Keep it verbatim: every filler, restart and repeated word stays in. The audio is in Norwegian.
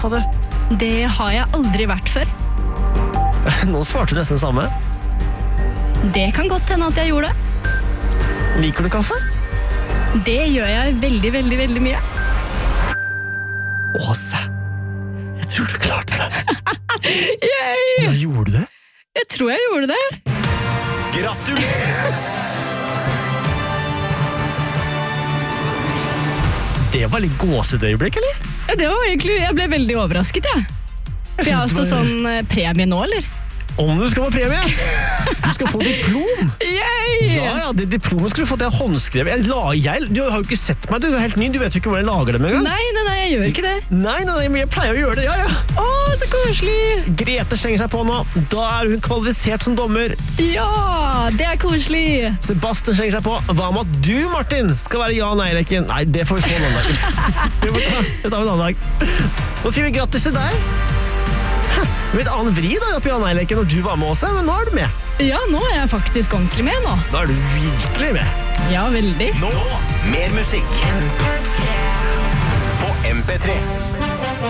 hadde. Det har jeg aldri vært før. Nå svarte du nesten det samme. Det kan godt hende at jeg gjorde det. Liker du kaffe? Det gjør jeg veldig, veldig, veldig mye. Åse, jeg tror du klarte det. Yay! Ja, gjorde du det? Jeg tror jeg gjorde det. Gratulerer! Det var litt gåsehudøyeblikk, eller? Ja, det var egentlig, jeg ble veldig overrasket, jeg. For jeg har synes også det var- sånn eh, premie nå, eller? Om du skal få premie! Du skal få diplom! Yay! Ja, ja, det diplomet skal du få, det er håndskrevet. Jeg, la, jeg, du har jo ikke sett meg, du er helt ny, du vet jo ikke hvordan jeg lager dem engang. Nei, nei, nei, jeg gjør ikke det. Nei, nei, nei, men jeg pleier å gjøre det, ja, ja. Å, så koselig! Grete slenger seg på nå, da er hun kvalifisert som dommer. Ja, det er koselig. Sebastian slenger seg på, hva med at du, Martin, skal være ja-nei-leken? Nei, det får vi få en annen dag. Det får ta- det tar vi en annen dag. Nå sier vi grattis til deg. Hæ, med et annet vri da, på ja-nei-leken, når du var med også, men nå er du med. Ja, nå er jeg faktisk ordentlig med nå. Da er du virkelig med. Ja, veldig. Nå, mer musikk på M P tre.